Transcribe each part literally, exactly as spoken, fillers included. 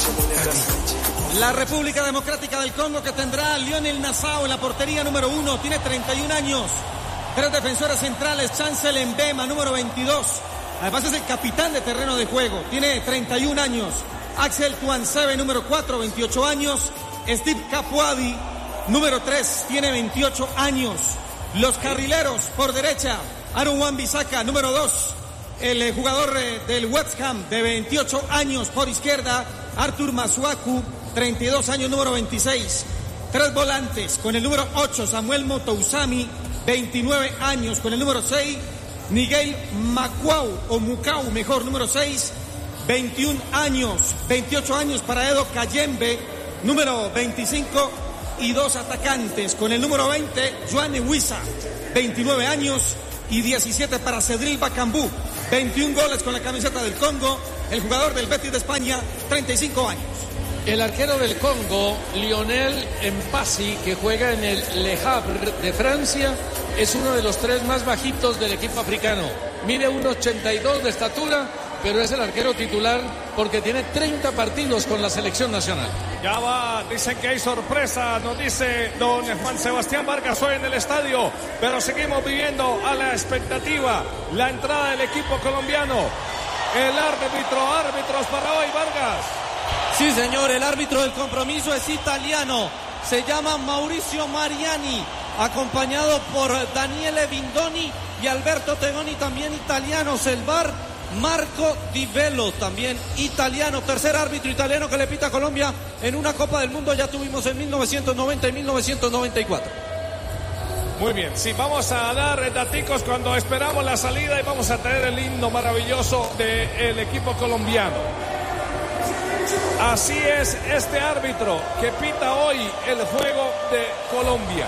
La República Democrática del Congo, que tendrá a Lionel Nassau en la portería número uno, tiene treinta y un años. Tres defensores centrales, Chancel Mbema, número veintidós. Además es el capitán de terreno de juego, tiene treinta y un años. Axel Tuansebe, número cuatro, veintiocho años. Steve Capuadi, número tres, tiene veintiocho años. Los carrileros por derecha, Aaron Wan-Bissaka, número dos. El jugador del West Ham de veintiocho años por izquierda, Arthur Masuaku, treinta y dos años, número veintiséis. Tres volantes, con el número ocho, Samuel Motousami, veintinueve años, con el número seis, Miguel Macuau, o Mucau, mejor, número seis, veintiún años, veintiocho años para Edo Kayembe, número veinticinco, y dos atacantes, con el número veinte, Joanne Wissa, veintinueve años, y diecisiete para Cedril Bakambu, veintiún goles con la camiseta del Congo, el jugador del Betis de España, treinta y cinco años. El arquero del Congo, Lionel Mpasi, que juega en el Le Havre de Francia, es uno de los tres más bajitos del equipo africano. Mide uno ochenta y dos de estatura, pero es el arquero titular porque tiene treinta partidos con la selección nacional. Ya va, dicen que hay sorpresa, nos dice don Juan Sebastián Vargas hoy en el estadio, pero seguimos viviendo a la expectativa la entrada del equipo colombiano. El árbitro, árbitros para hoy, Vargas. Sí, señor, el árbitro del compromiso es italiano, se llama Mauricio Mariani, acompañado por Daniele Bindoni y Alberto Tegoni, también italianos. El V A R, Marco Di Velo, también italiano, tercer árbitro italiano que le pita a Colombia en una Copa del Mundo, ya tuvimos en mil novecientos noventa y mil novecientos noventa y cuatro. Muy bien, sí, vamos a dar daticos cuando esperamos la salida y vamos a tener el himno maravilloso del equipo colombiano. Así es este árbitro que pita hoy el juego de Colombia.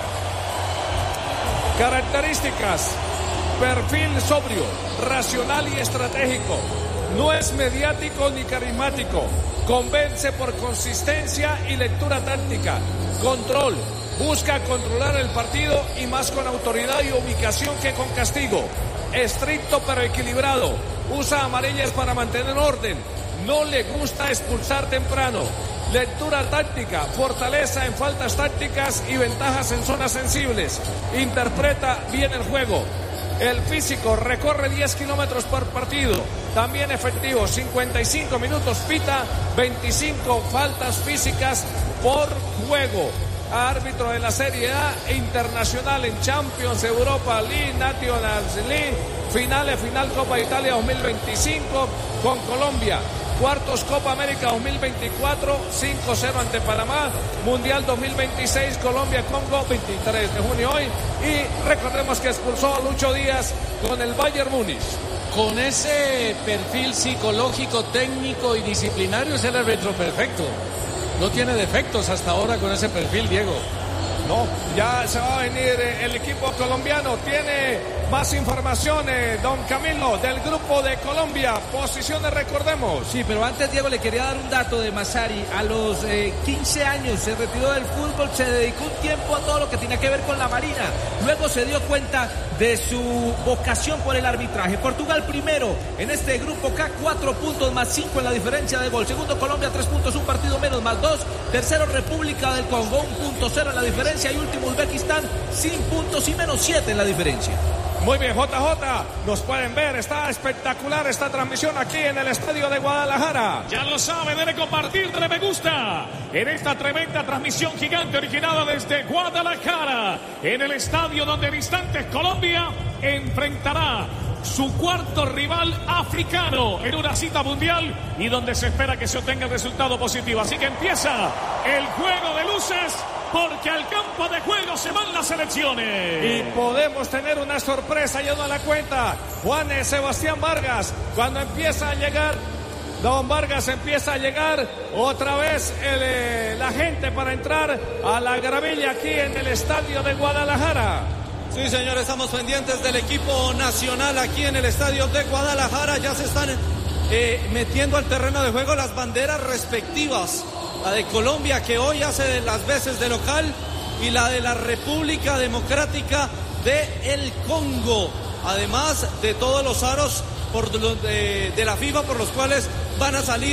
Características: perfil sobrio, racional y estratégico. No es mediático ni carismático. Convence por consistencia y lectura táctica. Control. Busca controlar el partido y más con autoridad y ubicación que con castigo. Estricto pero equilibrado. Usa amarillas para mantener orden. No le gusta expulsar temprano. Lectura táctica, fortaleza en faltas tácticas y ventajas en zonas sensibles. Interpreta bien el juego. El físico, recorre diez kilómetros por partido. También efectivo, cincuenta y cinco minutos pita, veinticinco faltas físicas por juego. Árbitro de la Serie A internacional en Champions, Europa League, Nations League, finales, final Copa Italia dos mil veinticinco con Colombia. Cuartos Copa América dos mil veinticuatro, cinco cero ante Panamá. Mundial dos mil veintiséis, Colombia-Congo, veintitrés de junio hoy. Y recordemos que expulsó a Lucho Díaz con el Bayern Múnich. Con ese perfil psicológico, técnico y disciplinario es el árbitro perfecto. No tiene defectos hasta ahora con ese perfil, Diego. No, ya se va a venir el equipo colombiano. Tiene más informaciones, don Camilo, del grupo de Colombia. Posiciones, recordemos. Sí, pero antes, Diego, le quería dar un dato de Massari. A los eh, quince años se retiró del fútbol, se dedicó un tiempo a todo lo que tenía que ver con la Marina. Luego se dio cuenta de su vocación por el arbitraje. Portugal primero en este grupo K, cuatro puntos más cinco en la diferencia de gol. Segundo Colombia, tres puntos, un partido menos más dos. Tercero República del Congo, un punto cero en la diferencia. Y último Uzbekistán, sin puntos y menos siete en la diferencia. Muy bien, J J, nos pueden ver, está espectacular esta transmisión aquí en el estadio de Guadalajara. Ya lo sabe, debe compartir, debe me gusta en esta tremenda transmisión gigante originada desde Guadalajara, en el estadio donde en instantes Colombia enfrentará su cuarto rival africano en una cita mundial y donde se espera que se obtenga el resultado positivo. Así que empieza el juego de luces, porque al campo de juego se van las selecciones. Y podemos tener una sorpresa, ya no la cuenta Juan Sebastián Vargas, cuando empieza a llegar don Vargas, empieza a llegar otra vez el, eh, la gente para entrar a la gravilla aquí en el estadio de Guadalajara. Sí, señor, estamos pendientes del equipo nacional aquí en el estadio de Guadalajara. Ya se están eh, metiendo al terreno de juego las banderas respectivas. La de Colombia, que hoy hace las veces de local, y la de la República Democrática de el Congo. Además de todos los aros por, de, de la FIFA por los cuales van a salir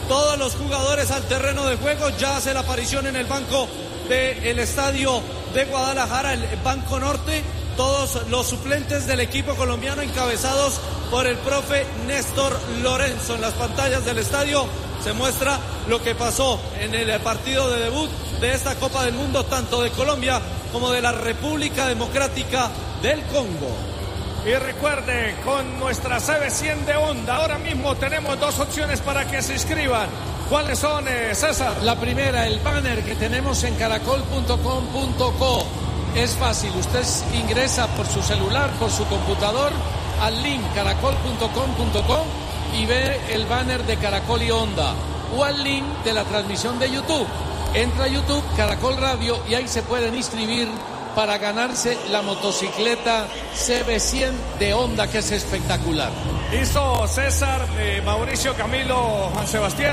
todos los jugadores al terreno de juego. Ya hace la aparición en el banco del estadio de Guadalajara, el Banco Norte, todos los suplentes del equipo colombiano encabezados por el profe Néstor Lorenzo. En las pantallas del estadio se muestra lo que pasó en el partido de debut de esta Copa del Mundo, tanto de Colombia como de la República Democrática del Congo. Y recuerde, con nuestra C B cien de Onda, ahora mismo tenemos dos opciones para que se inscriban. ¿Cuáles son, eh, César? La primera, el banner que tenemos en caracol punto com punto co. Es fácil, usted ingresa por su celular, por su computador, al link caracol punto com punto co y ve el banner de Caracol y Onda, o al link de la transmisión de YouTube. Entra a YouTube, Caracol Radio, y ahí se pueden inscribir para ganarse la motocicleta C B cien de Honda, que es espectacular. Hizo César, eh, Mauricio, Camilo, Juan Sebastián,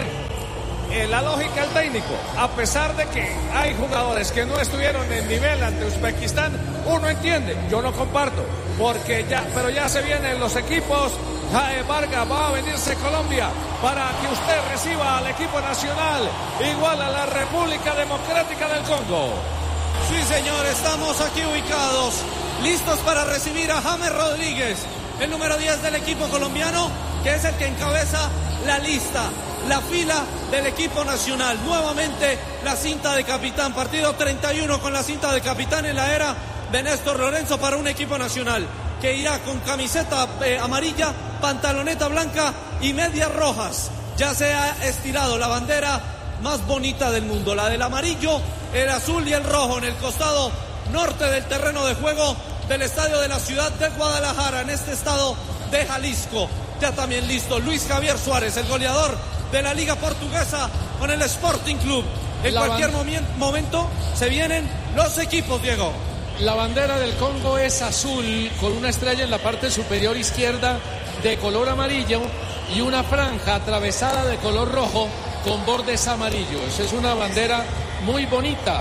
eh, la lógica del técnico. A pesar de que hay jugadores que no estuvieron en nivel ante Uzbekistán, uno entiende, yo no comparto, porque ya, pero ya se vienen los equipos. Jae Vargas, va a venirse Colombia para que usted reciba al equipo nacional, igual a la República Democrática del Congo. Sí, señor, estamos aquí ubicados, listos para recibir a James Rodríguez, el número diez del equipo colombiano, que es el que encabeza la lista, la fila del equipo nacional. Nuevamente la cinta de capitán, partido treinta y uno con la cinta de capitán en la era de Néstor Lorenzo para un equipo nacional que irá con camiseta eh, amarilla, pantaloneta blanca y medias rojas. Ya se ha estirado la bandera más bonita del mundo, la del amarillo, el azul y el rojo en el costado norte del terreno de juego del estadio de la ciudad de Guadalajara, en este estado de Jalisco. Ya también listo Luis Javier Suárez, el goleador de la Liga Portuguesa con el Sporting Club. En la cualquier momen- momento se vienen los equipos, Diego. La bandera del Congo es azul con una estrella en la parte superior izquierda de color amarillo y una franja atravesada de color rojo con bordes amarillos. Es una bandera muy bonita.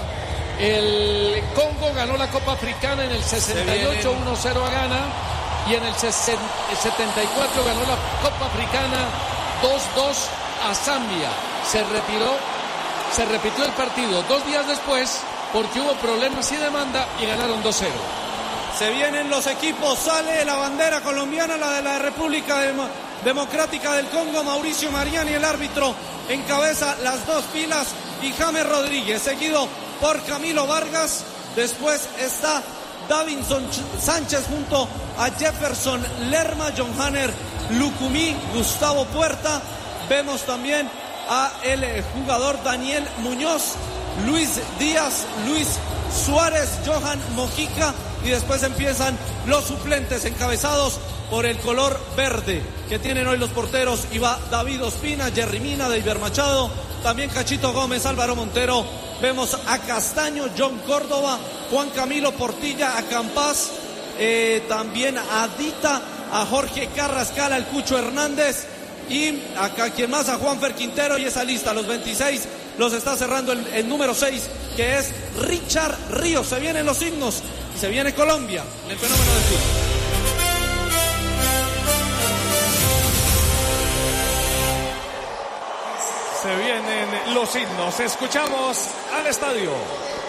El Congo ganó la Copa Africana en el sesenta y ocho, uno cero a Ghana, y en el setenta y cuatro ganó la Copa Africana dos dos a Zambia. Se retiró, se repitió el partido dos días después porque hubo problemas y demanda y ganaron dos cero. Se vienen los equipos, sale la bandera colombiana, la de la República Dem- Democrática del Congo. Mauricio Mariani, el árbitro, encabeza las dos filas, y James Rodríguez, seguido por Camilo Vargas. Después está Davinson Sánchez junto a Jefferson Lerma, John Hanner Lucumí, Gustavo Puerta. Vemos también a el jugador Daniel Muñoz, Luis Díaz, Luis Suárez, Johan Mojica, y después empiezan los suplentes encabezados por el color verde que tienen hoy los porteros. Y va David Ospina, Jerry Mina, Deiber Machado, también Cachito Gómez, Álvaro Montero. Vemos a Castaño, John Córdoba, Juan Camilo Portilla, a Campas, eh, también a Dita, a Jorge Carrascal, al Cucho Hernández, y acá quien más, a Juanfer Quintero. Y esa lista, los veintiséis, los está cerrando el, el número seis, que es Richard Ríos. Se vienen los himnos y se viene Colombia, el fenómeno del fútbol. Se vienen los himnos. Escuchamos al estadio.